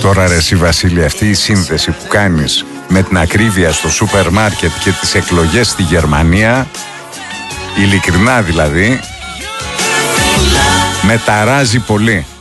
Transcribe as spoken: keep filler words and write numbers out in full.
Τώρα ρε εσύ Βασίλη, αυτή η σύνδεση που κάνεις με την ακρίβεια στο σούπερ μάρκετ και τις εκλογές στη Γερμανία, ειλικρινά δηλαδή, με ταράζει πολύ.